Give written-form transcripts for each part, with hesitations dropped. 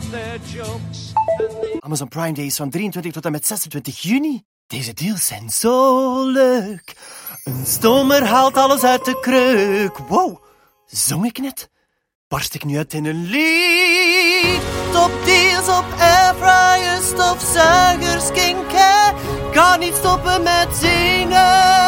Amazon Prime Day is van 23 tot en met 26 juni. Deze deals zijn zo leuk. Een stomer haalt alles uit de kreuk. Wow, zong ik net? Barst ik nu uit in een lied? Topdeals op airfryers, stofzuigers, skincare. Kan niet stoppen met zingen.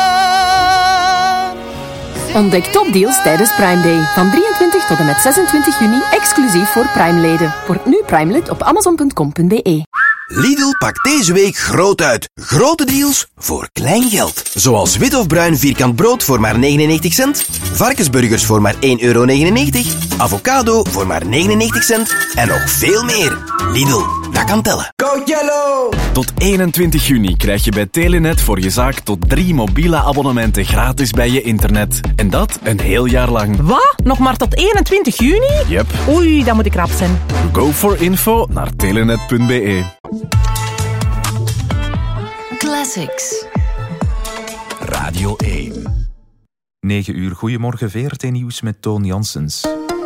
Ontdek topdeals tijdens Prime Day. Van 23 tot en met 26 juni, exclusief voor Prime-leden. Word nu Prime-lid op amazon.com.be. Lidl pakt deze week groot uit. Grote deals voor klein geld. Zoals wit of bruin vierkant brood voor maar 99 cent. Varkensburgers voor maar €1,99. Avocado voor maar 99 cent. En nog veel meer. Lidl, dat kan tellen. Go Yellow! Tot 21 juni krijg je bij Telenet voor je zaak tot 3 mobiele abonnementen gratis bij je internet. En dat een heel jaar lang. Wat? Nog maar tot 21 juni? Yep. Oei, dat moet ik rap zijn. Go for info naar telenet.be. Classics. Radio 1. 9 uur, goedemorgen, VRT-nieuws met Toon Janssens.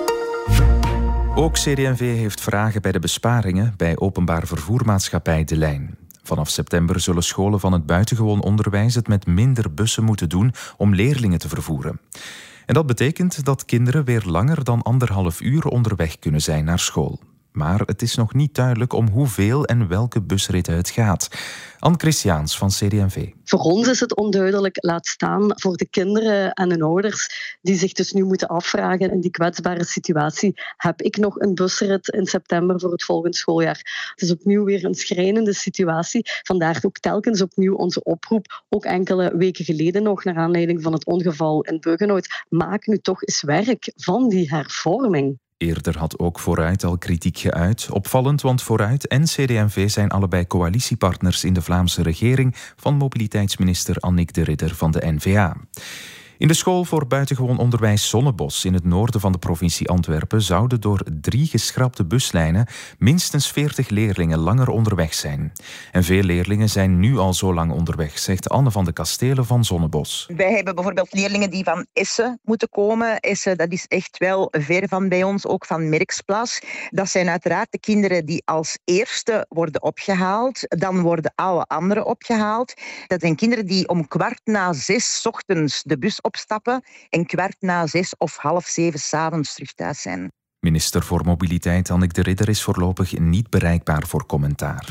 Ook CD&V heeft vragen bij de besparingen bij openbaar vervoermaatschappij De Lijn. Vanaf september zullen scholen van het buitengewoon onderwijs het met minder bussen moeten doen om leerlingen te vervoeren. En dat betekent dat kinderen weer langer dan 1,5 uur onderweg kunnen zijn naar school. Maar het is nog niet duidelijk om hoeveel en welke busritten het gaat. Anne Christiaans van CD&V. Voor ons is het onduidelijk, laat staan voor de kinderen en hun ouders die zich dus nu moeten afvragen in die kwetsbare situatie. Heb ik nog een busrit in september voor het volgende schooljaar? Het is opnieuw weer een schrijnende situatie. Vandaar ook telkens opnieuw onze oproep, ook enkele weken geleden nog, naar aanleiding van het ongeval in Buggenhout. Maak nu toch eens werk van die hervorming. Eerder had ook Vooruit al kritiek geuit. Opvallend, want Vooruit en CD&V zijn allebei coalitiepartners in de Vlaamse regering van mobiliteitsminister Annick de Ridder van de N-VA. In de school voor buitengewoon onderwijs Zonnebos in het noorden van de provincie Antwerpen zouden door 3 geschrapte buslijnen minstens 40 leerlingen langer onderweg zijn. En veel leerlingen zijn nu al zo lang onderweg, zegt Anne van de Kastelen van Zonnebos. Wij hebben bijvoorbeeld leerlingen die van Essen moeten komen. Essen, dat is echt wel ver van bij ons, ook van Merksplas. Dat zijn uiteraard de kinderen die als eerste worden opgehaald. Dan worden alle anderen opgehaald. Dat zijn kinderen die om 6:15 ochtends de bus opstappen en 6:15 of 6:30 s'avonds terug thuis zijn. Minister voor Mobiliteit Annick de Ridder is voorlopig niet bereikbaar voor commentaar.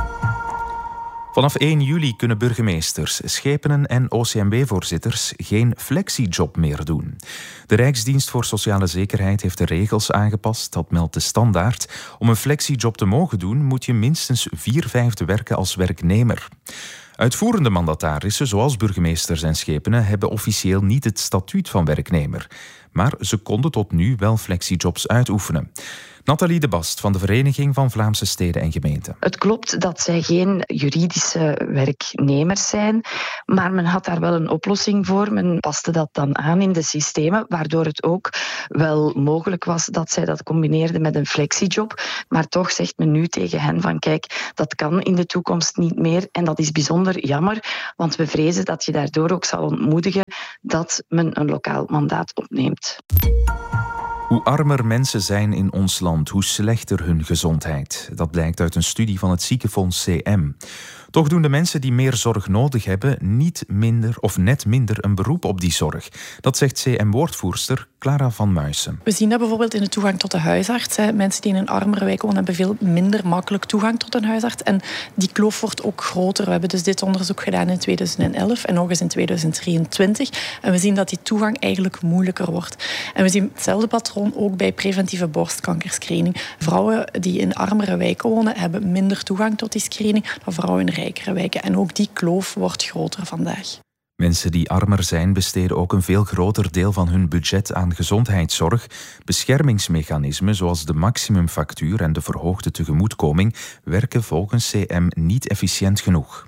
Vanaf 1 juli kunnen burgemeesters, schepenen en OCMW-voorzitters geen flexiejob meer doen. De Rijksdienst voor Sociale Zekerheid heeft de regels aangepast, dat meldt de Standaard. Om een flexiejob te mogen doen, moet je minstens 4/5 werken als werknemer. Uitvoerende mandatarissen, zoals burgemeesters en schepenen, hebben officieel niet het statuut van werknemer. Maar ze konden tot nu wel flexijobs uitoefenen. Nathalie de Bast van de Vereniging van Vlaamse Steden en Gemeenten. Het klopt dat zij geen juridische werknemers zijn, maar men had daar wel een oplossing voor. Men paste dat dan aan in de systemen, waardoor het ook wel mogelijk was dat zij dat combineerden met een flexiejob. Maar toch zegt men nu tegen hen van kijk, dat kan in de toekomst niet meer en dat is bijzonder jammer, want we vrezen dat je daardoor ook zal ontmoedigen dat men een lokaal mandaat opneemt. Hoe armer mensen zijn in ons land, hoe slechter hun gezondheid. Dat blijkt uit een studie van het ziekenfonds CM. Toch doen de mensen die meer zorg nodig hebben niet minder of net minder een beroep op die zorg. Dat zegt CM-woordvoerster Clara van Muissen. We zien dat bijvoorbeeld in de toegang tot de huisarts. Mensen die in een armere wijk wonen hebben veel minder makkelijk toegang tot een huisarts. En die kloof wordt ook groter. We hebben dus dit onderzoek gedaan in 2011 en nog eens in 2023. En we zien dat die toegang eigenlijk moeilijker wordt. En we zien hetzelfde patroon ook bij preventieve borstkankerscreening. Vrouwen die in armere wijken wonen hebben minder toegang tot die screening dan vrouwen in rijkere wijken. En ook die kloof wordt groter vandaag. Mensen die armer zijn besteden ook een veel groter deel van hun budget aan gezondheidszorg. Beschermingsmechanismen zoals de maximumfactuur en de verhoogde tegemoetkoming werken volgens CM niet efficiënt genoeg.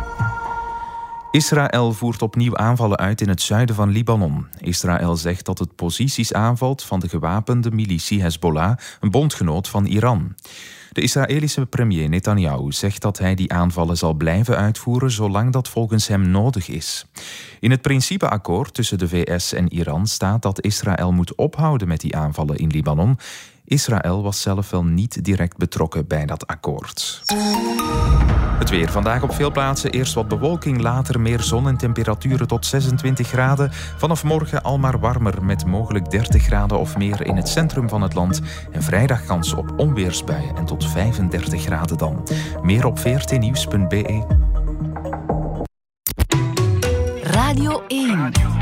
Israël voert opnieuw aanvallen uit in het zuiden van Libanon. Israël zegt dat het posities aanvalt van de gewapende militie Hezbollah, een bondgenoot van Iran. De Israëlische premier Netanyahu zegt dat hij die aanvallen zal blijven uitvoeren zolang dat volgens hem nodig is. In het principeakkoord tussen de VS en Iran staat dat Israël moet ophouden met die aanvallen in Libanon. Israël was zelf wel niet direct betrokken bij dat akkoord. Het weer. Vandaag op veel plaatsen eerst wat bewolking, later meer zon en temperaturen tot 26 graden. Vanaf morgen al maar warmer met mogelijk 30 graden of meer in het centrum van het land. En vrijdag kans op onweersbuien en tot 35 graden dan. Meer op vrtnieuws.be. Radio 1.